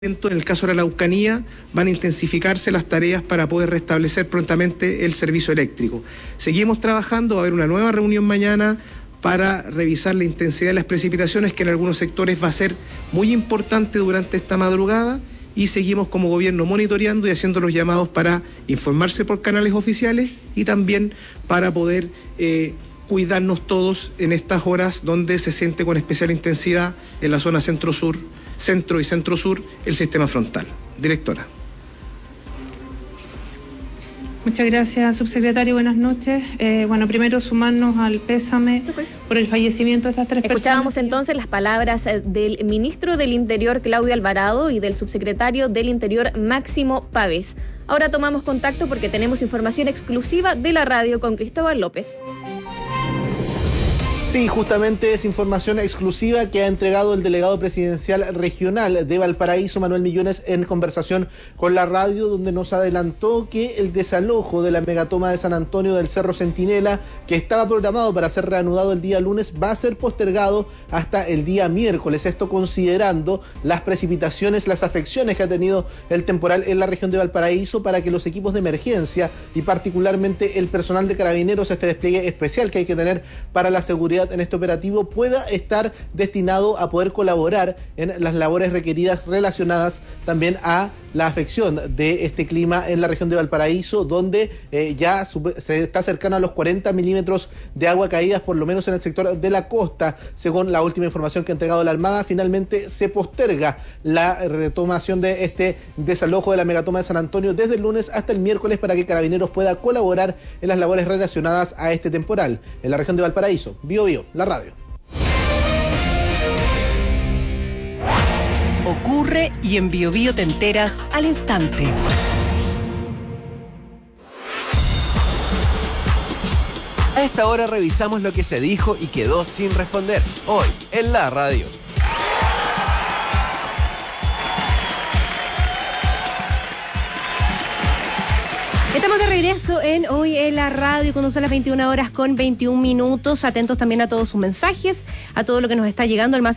En el caso de la Araucanía, van a intensificarse las tareas para poder restablecer prontamente el servicio eléctrico. Seguimos trabajando, va a haber una nueva reunión mañana para revisar la intensidad de las precipitaciones, que en algunos sectores va a ser muy importante durante esta madrugada, y seguimos como gobierno monitoreando y haciendo los llamados para informarse por canales oficiales y también para poder cuidarnos todos en estas horas donde se siente con especial intensidad en la zona centro y centro-sur, el sistema frontal. Directora. Muchas gracias, subsecretario. Buenas noches. Primero sumarnos al pésame por el fallecimiento de estas tres personas. Escuchábamos entonces las palabras del ministro del Interior, Claudio Alvarado, y del subsecretario del Interior, Máximo Pavés. Ahora tomamos contacto porque tenemos información exclusiva de la radio con Cristóbal López. Sí, justamente es información exclusiva que ha entregado el delegado presidencial regional de Valparaíso, Manuel Millones, en conversación con la radio, donde nos adelantó que el desalojo de la megatoma de San Antonio del Cerro Centinela, que estaba programado para ser reanudado el día lunes, va a ser postergado hasta el día miércoles. Esto considerando las precipitaciones, las afecciones que ha tenido el temporal en la región de Valparaíso, para que los equipos de emergencia y particularmente el personal de Carabineros, este despliegue especial que hay que tener para la seguridad en este operativo, pueda estar destinado a poder colaborar en las labores requeridas relacionadas también a la afección de este clima en la región de Valparaíso, donde ya se está cercano a los 40 milímetros de agua caídas, por lo menos en el sector de la costa. Según la última información que ha entregado la Armada, finalmente se posterga la retomación de este desalojo de la megatoma de San Antonio desde el lunes hasta el miércoles, para que Carabineros pueda colaborar en las labores relacionadas a este temporal en la región de Valparaíso. Bio Bio, la radio. Ocurre y en Bio Bio te enteras al instante. A esta hora revisamos lo que se dijo y quedó sin responder hoy en la radio. Estamos de regreso en Hoy en la Radio, cuando son las 21 horas con 21 minutos. Atentos también a todos sus mensajes, a todo lo que nos está llegando al más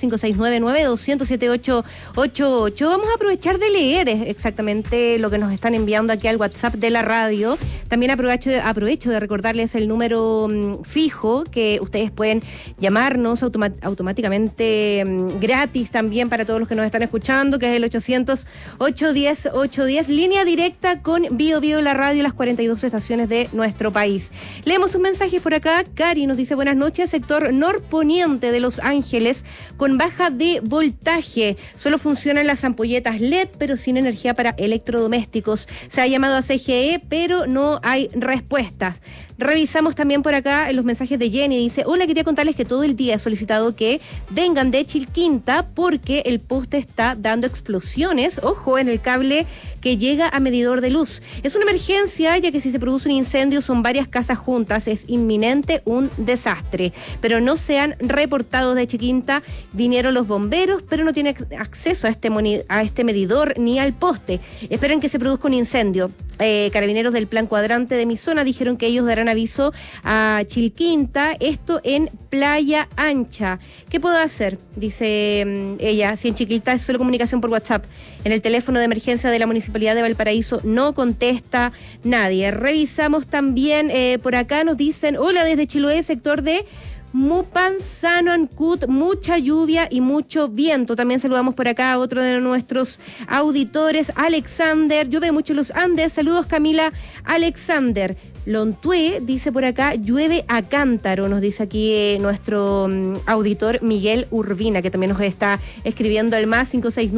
569-900-7888. Vamos a aprovechar de leer exactamente lo que nos están enviando aquí al WhatsApp de la radio. También aprovecho de recordarles el número fijo, que ustedes pueden llamarnos automáticamente gratis también para todos los que nos están escuchando, que es el 800-810-810, línea directa con Bio Bio la radio, las 42 estaciones de nuestro país. Leemos un mensaje por acá. Cari nos dice: buenas noches, sector norponiente de Los Ángeles con baja de voltaje. Solo funcionan las ampolletas LED, pero sin energía para electrodomésticos. Se ha llamado a CGE, pero no hay respuestas. Revisamos también por acá en los mensajes de Jenny. Dice: hola, quería contarles que todo el día he solicitado que vengan de Chilquinta porque el poste está dando explosiones, ojo, en el cable que llega a medidor de luz. Es una emergencia, ya que si se produce un incendio son varias casas juntas, es inminente un desastre. Pero no se han reportado de Chilquinta. Vinieron los bomberos, pero no tienen acceso a este medidor ni al poste. Esperan que se produzca un incendio. Carabineros del Plan Cuadrante de mi zona dijeron que ellos darán aviso a Chilquinta, esto en Playa Ancha. ¿Qué puedo hacer? Dice ella, si en Chilquinta es solo comunicación por WhatsApp. En el teléfono de emergencia de la Municipalidad de Valparaíso no contesta nadie. Revisamos también por acá, nos dicen: hola, desde Chiloé, sector de Mupanzano, Ancud, mucha lluvia y mucho viento. También saludamos por acá a otro de nuestros auditores, Alexander. Llueve mucho en los Andes. Saludos, Camila Alexander. Lontué dice por acá: llueve a cántaro, nos dice aquí nuestro auditor Miguel Urbina, que también nos está escribiendo al más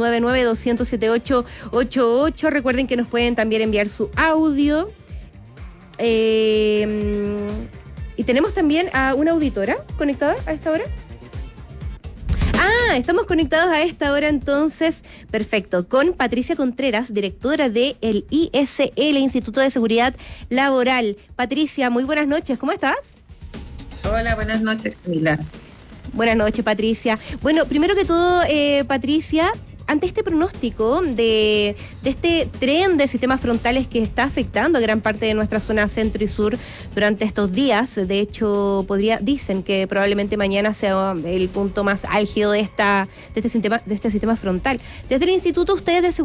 569-900-7888. Recuerden que nos pueden también enviar su audio. Y tenemos también a una auditora conectada a esta hora. Estamos conectados a esta hora entonces, perfecto, con Patricia Contreras, directora del ISL, Instituto de Seguridad Laboral. Patricia, muy buenas noches, ¿cómo estás? Hola, buenas noches, Camila. Buenas noches, Patricia. Bueno, primero que todo, Patricia, ante este pronóstico de este tren de sistemas frontales que está afectando a gran parte de nuestra zona centro y sur durante estos días, de hecho dicen que probablemente mañana sea el punto más álgido de este sistema frontal. Desde el instituto, ustedes de